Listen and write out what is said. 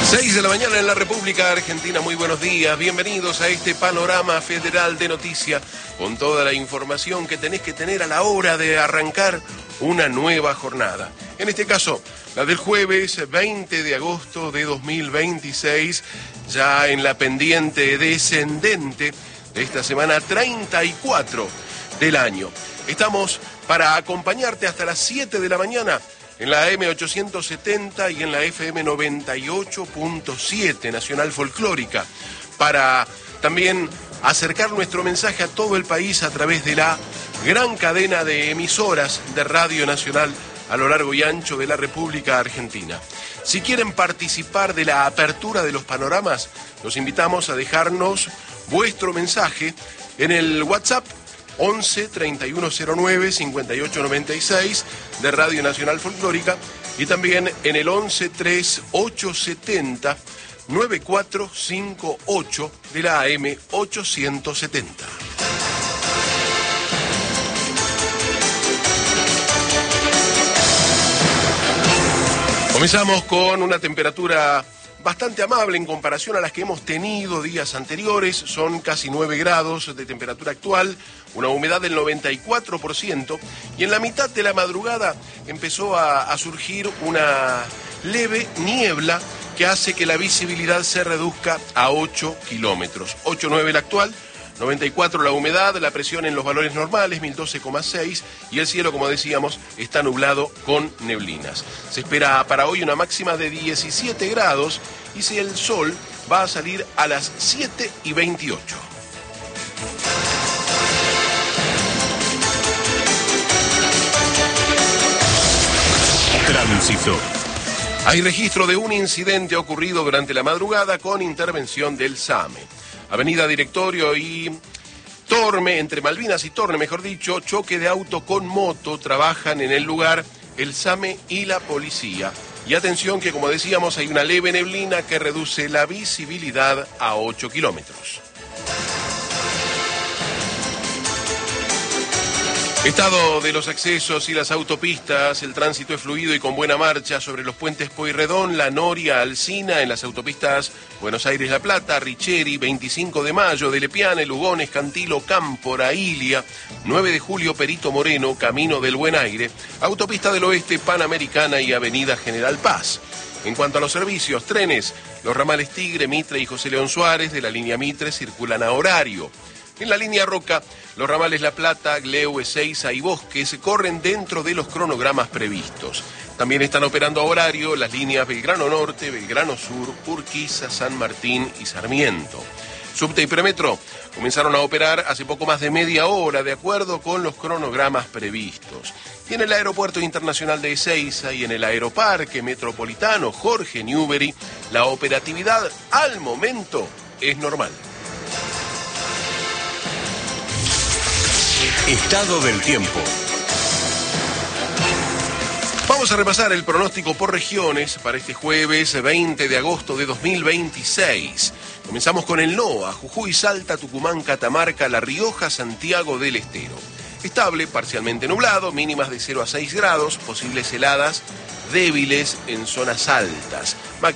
6 de la mañana en la República Argentina. Muy buenos días, bienvenidos a este panorama federal de noticias con toda la información que tenés que tener a la hora de arrancar una nueva jornada. En este caso, la del jueves 20 de agosto de 2026, ya en la pendiente descendente de esta semana 34 del año. Estamos para acompañarte hasta las 7 de la mañana en la AM870 y en la FM 98.7 Nacional Folclórica, para también acercar nuestro mensaje a todo el país a través de la gran cadena de emisoras de Radio Nacional a lo largo y ancho de la República Argentina. Si quieren participar de la apertura de los panoramas, los invitamos a dejarnos vuestro mensaje en el WhatsApp 11 3109 5896 de Radio Nacional Folclórica y también en el 11 3870 9458 de la AM 870. Comenzamos con una temperatura bastante amable en comparación a las que hemos tenido días anteriores. Son casi 9 grados de temperatura actual, una humedad del 94%, y en la mitad de la madrugada empezó a surgir una leve niebla que hace que la visibilidad se reduzca a 8 kilómetros. 8,9 la actual, 94 la humedad, la presión en los valores normales, 1012,6, y el cielo, como decíamos, está nublado con neblinas. Se espera para hoy una máxima de 17 grados y si el sol va a salir a las 7:28. Tránsito. Hay registro de un incidente ocurrido durante la madrugada con intervención del SAME. Avenida Directorio y Torme, entre Malvinas y Torme, mejor dicho, choque de auto con moto, trabajan en el lugar el SAME y la policía. Y atención que, como decíamos, hay una leve neblina que reduce la visibilidad a 8 kilómetros. Estado de los accesos y las autopistas. El tránsito es fluido y con buena marcha sobre los puentes Pueyrredón, La Noria, Alsina, en las autopistas Buenos Aires-La Plata, Richeri, 25 de Mayo, de Lepiane, Lugones, Cantilo, Cámpora, Ilia, 9 de Julio, Perito Moreno, Camino del Buen Aire, Autopista del Oeste, Panamericana y Avenida General Paz. En cuanto a los servicios, trenes, los ramales Tigre, Mitre y José León Suárez de la línea Mitre circulan a horario. En la línea Roca, los ramales La Plata, Gleu, Ezeiza y Bosque se corren dentro de los cronogramas previstos. También están operando a horario las líneas Belgrano Norte, Belgrano Sur, Urquiza, San Martín y Sarmiento. Subte y Premetro comenzaron a operar hace poco más de media hora, de acuerdo con los cronogramas previstos. Y en el Aeropuerto Internacional de Ezeiza y en el Aeroparque Metropolitano Jorge Newbery, la operatividad al momento es normal. Estado del tiempo. Vamos a repasar el pronóstico por regiones para este jueves 20 de agosto de 2026. Comenzamos con el NOA: Jujuy, Salta, Tucumán, Catamarca, La Rioja, Santiago del Estero. Estable, parcialmente nublado, mínimas de 0 a 6 grados, posibles heladas débiles en zonas altas.